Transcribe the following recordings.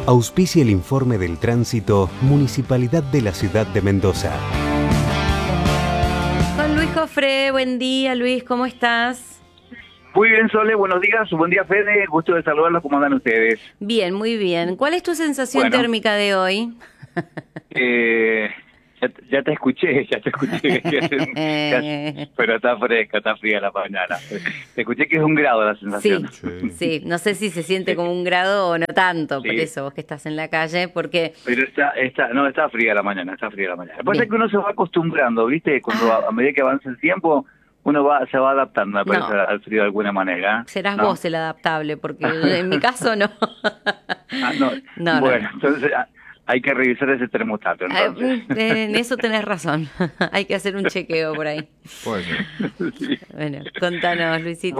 Auspicia el informe del tránsito Municipalidad de la Ciudad de Mendoza. Con Luis Jofré, buen día Luis, ¿cómo estás? Muy bien, Sole, buenos días, buen día Fede, gusto de saludarlos, ¿cómo andan ustedes? Bien, muy bien. ¿Cuál es tu sensación térmica de hoy? Ya te escuché pero está fresca, está fría la mañana. Te escuché que es 1 grado la sensación. Sí, no sé si se siente como 1 grado o no tanto, Sí. por eso vos que estás en la calle, porque... Pero está fría la mañana, está fría la mañana. Lo que pasa es que uno se va acostumbrando, ¿viste? Cuando a medida que avanza el tiempo, uno se va adaptando, me parece, al frío de alguna manera. Serás ¿no? vos el adaptable, porque en mi caso no. No. Bueno, entonces... Hay que revisar ese termostato, entonces. En eso tenés razón. Hay que hacer un chequeo por ahí. Sí. Bueno, contanos, Luisito.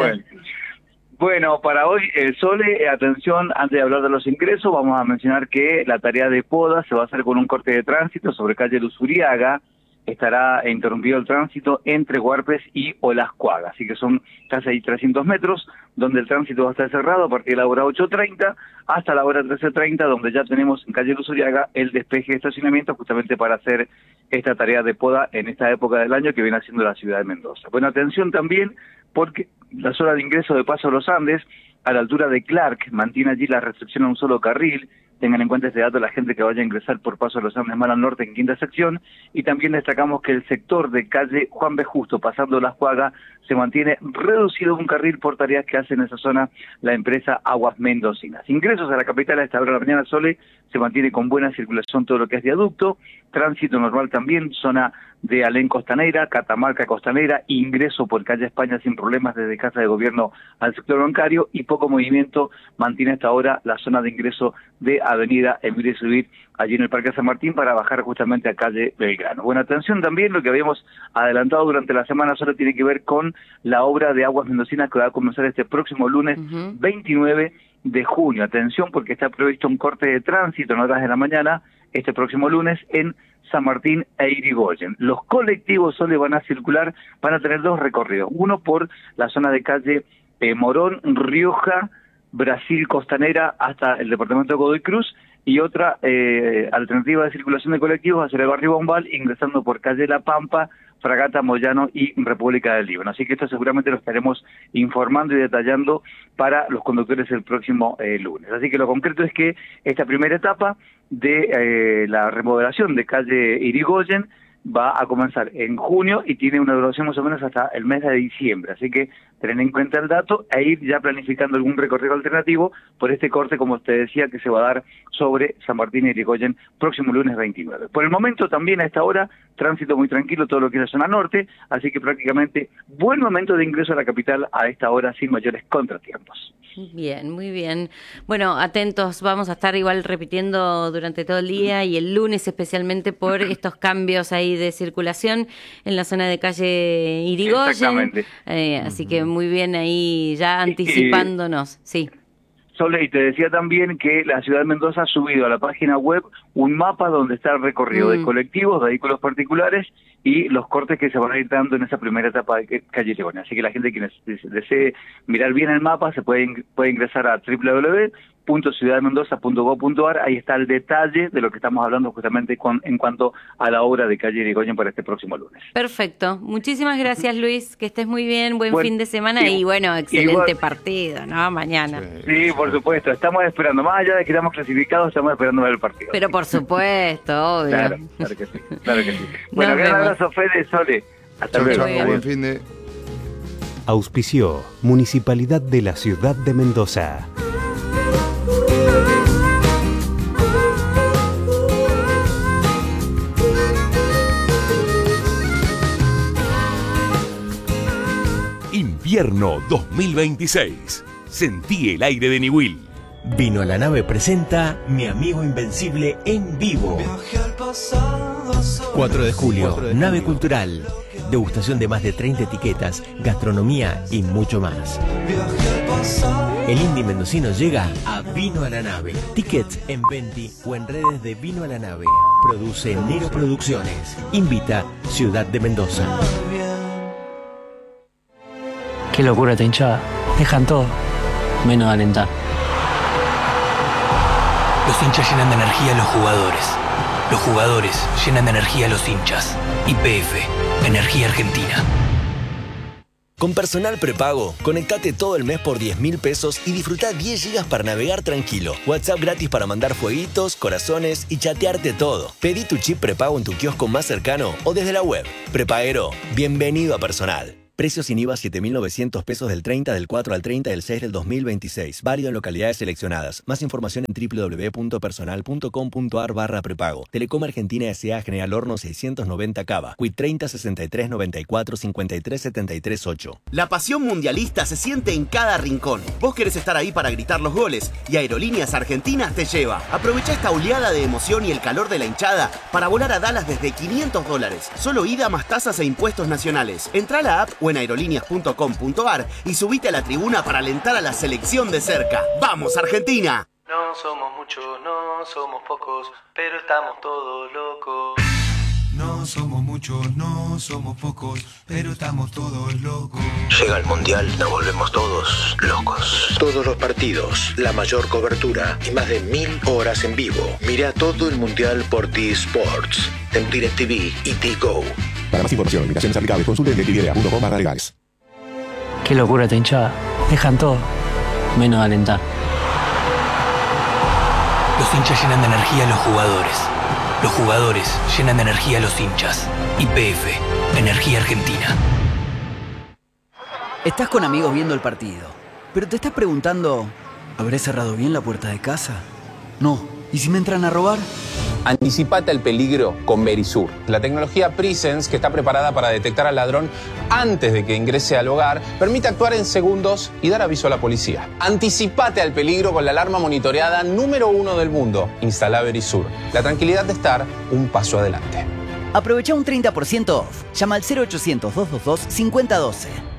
Bueno, para hoy, Sole, atención, antes de hablar de los ingresos, vamos a mencionar que la tarea de poda se va a hacer con un corte de tránsito sobre calle Luz Uriaga. Estará interrumpido el tránsito entre Huarpes y Olascuaga, así que son casi ahí 300 metros, donde el tránsito va a estar cerrado a partir de la hora 8:30 hasta la hora 13:30, donde ya tenemos en calle Luz Uriaga el despeje de estacionamiento justamente para hacer esta tarea de poda en esta época del año que viene haciendo la ciudad de Mendoza. Bueno, atención también, porque la zona de ingreso de Paso a los Andes, a la altura de Clark, mantiene allí la restricción a un solo carril. Tengan en cuenta este dato la gente que vaya a ingresar por Paso a los Andes mal al norte en quinta sección, y también destacamos que el sector de calle Juan B. Justo, pasando Las Cuagas, se mantiene reducido un carril por tareas que hace en esa zona la empresa Aguas Mendocinas. Ingresos a la capital a esta hora de la mañana, Sole, se mantiene con buena circulación todo lo que es viaducto, tránsito normal también, zona de Alén Costanera, Catamarca Costanera, ingreso por calle España sin problemas desde Casa de Gobierno al sector bancario, y poco movimiento mantiene hasta ahora la zona de ingreso de Avenida Emilio Subir, allí en el Parque San Martín, para bajar justamente a calle Belgrano. Bueno, atención también, lo que habíamos adelantado durante la semana solo tiene que ver con la obra de Aguas Mendocinas que va a comenzar este próximo lunes 29 de junio. Atención, porque está previsto un corte de tránsito en horas de la mañana este próximo lunes en San Martín e Irigoyen. Los colectivos solo van a circular, van a tener 2 recorridos, uno por la zona de calle Morón, Rioja, Brasil Costanera hasta el departamento de Godoy Cruz, y otra alternativa de circulación de colectivos hacia el barrio Bombal, ingresando por calle La Pampa, Fragata, Moyano y República del Líbano. Así que esto seguramente lo estaremos informando y detallando para los conductores el próximo lunes. Así que lo concreto es que esta primera etapa de la remodelación de calle Irigoyen va a comenzar en junio y tiene una duración más o menos hasta el mes de diciembre. Así que tener en cuenta el dato e ir ya planificando algún recorrido alternativo por este corte, como usted decía, que se va a dar sobre San Martín y Irigoyen próximo lunes 29. Por el momento también a esta hora, tránsito muy tranquilo, todo lo que es la zona norte, así que prácticamente buen momento de ingreso a la capital a esta hora sin mayores contratiempos. Bien, muy bien. Bueno, atentos, vamos a estar igual repitiendo durante todo el día y el lunes especialmente por estos cambios ahí de circulación en la zona de calle Irigoyen. Exactamente. Así que muy bien ahí ya anticipándonos, sí. Sole, y te decía también que la ciudad de Mendoza ha subido a la página web un mapa donde está el recorrido de colectivos, vehículos particulares y los cortes que se van a ir dando en esa primera etapa de calle Irigoyen. Así que la gente que desee mirar bien el mapa se puede ingresar a www.ciudadmendoza.gov.ar. Ahí está el detalle de lo que estamos hablando justamente en cuanto a la obra de calle Irigoyen para este próximo lunes. Perfecto. Muchísimas gracias, Luis. Que estés muy bien. Buen fin de semana y bueno, excelente partido, ¿no? Mañana. Sí, por supuesto. Estamos esperando. Más allá de que estamos clasificados, estamos esperando ver el partido. Pero por supuesto, obvio. Claro que sí. Claro que sí. Bueno, gran abrazo, Fede, Sole. Hasta luego. Buen fin de... Auspició Municipalidad de la Ciudad de Mendoza. Invierno 2026. Sentí el aire de Niwil. Vino a la Nave presenta Mi Amigo Invencible en vivo. 4 de julio, Nave Cultural. Degustación de más de 30 etiquetas, gastronomía y mucho más. El indie mendocino llega a Vino a la Nave. Tickets en Venti o en redes de Vino a la Nave. Produce Nero Producciones. Invita Ciudad de Mendoza. Qué locura esta hinchada. Dejan todo, menos alentar. Los hinchas llenan de energía a los jugadores. Los jugadores llenan de energía a los hinchas. YPF, Energía Argentina. Con Personal Prepago, conectate todo el mes por 10.000 pesos y disfruta 10 gigas para navegar tranquilo. WhatsApp gratis para mandar fueguitos, corazones y chatearte todo. Pedí tu chip prepago en tu kiosco más cercano o desde la web. Prepaguero, bienvenido a Personal. Precios sin IVA 7.900 pesos del 30 del 4 al 30 del 6 del 2026. Válido en localidades seleccionadas. Más información en www.personal.com.ar/prepago. Telecom Argentina S.A. General Horno 690 Cava. Quit 30 63 94 53 73 8. La pasión mundialista se siente en cada rincón. Vos querés estar ahí para gritar los goles y Aerolíneas Argentinas te lleva. Aprovecha esta oleada de emoción y el calor de la hinchada para volar a Dallas desde $500. Solo ida más tasas e impuestos nacionales. Entrá a la app o en aerolíneas.com.ar y subite a la tribuna para alentar a la selección de cerca. ¡Vamos, Argentina! No somos muchos, no somos pocos, pero estamos todos locos. No somos muchos, no somos pocos, pero estamos todos locos. Llega el Mundial, nos volvemos todos locos. Todos los partidos, la mayor cobertura y más de 1000 horas en vivo. Mira todo el Mundial por T-Sports, en DirecTV y T-Go. Para más información, invitaciones aplicables, consulte en directv.com/legales. Qué locura esta hinchada. Dejan todo, menos alentar. Los hinchas llenan de energía a los jugadores. Los jugadores llenan de energía a los hinchas. YPF, Energía Argentina. Estás con amigos viendo el partido, pero te estás preguntando, ¿habré cerrado bien la puerta de casa? No. ¿Y si me entran a robar? Anticipate al peligro con Verisur, la tecnología Presence que está preparada para detectar al ladrón antes de que ingrese al hogar, permite actuar en segundos y dar aviso a la policía. Anticipate al peligro con la alarma monitoreada número 1 del mundo. Instala Verisur, la tranquilidad de estar un paso adelante. Aprovecha un 30% off. Llama al 0800 222 5012.